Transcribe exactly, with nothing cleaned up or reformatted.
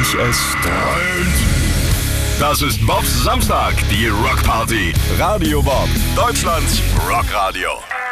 es strahlt. Das ist Bobs Samstag, die Rockparty. Radio Bob, Deutschlands Rockradio.